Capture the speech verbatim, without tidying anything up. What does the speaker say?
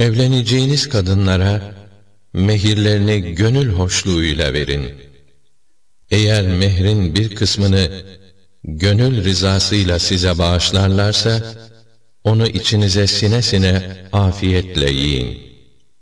Evleneceğiniz kadınlara mehirlerini gönül hoşluğuyla verin. Eğer mehrin bir kısmını gönül rızasıyla size bağışlarlarsa, onu içinize sine sine afiyetle yiyin.